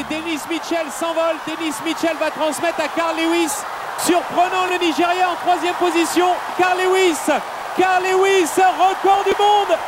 Dennis Mitchell s'envole. Dennis Mitchell va transmettre à Carl Lewis. Surprenant le Nigeria en 3e position. Carl Lewis, record du monde.